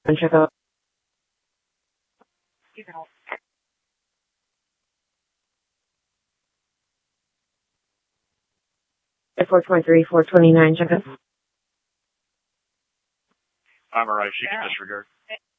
check out. 423, 429, check out. I'm alright, she can disregard.